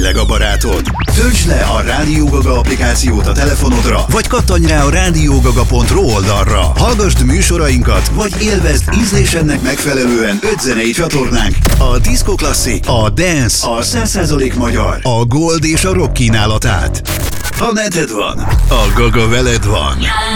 tényleg a barátod? Töltsd le a Rádió Gaga applikációt a telefonodra, vagy kattanj rá a radiogaga.ru oldalra. Hallgasd műsorainkat, vagy élvezd ízlésednek megfelelően 5 zenei csatornánk, a Disco Classic, a Dance, a 100% magyar, a Gold és a Rock kínálatát. Ha neted van, a Gaga veled van.